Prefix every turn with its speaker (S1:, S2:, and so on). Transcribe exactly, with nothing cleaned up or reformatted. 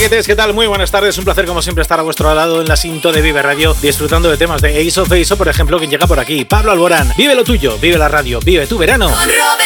S1: amiguetes, ¿qué tal? Muy buenas tardes, un placer como siempre estar a vuestro lado en la Sinto de Vive Radio, disfrutando de temas de Ace of Base o, por ejemplo, quien llega por aquí, Pablo Alborán. Vive lo tuyo, vive la radio, vive tu verano.
S2: Con Robert.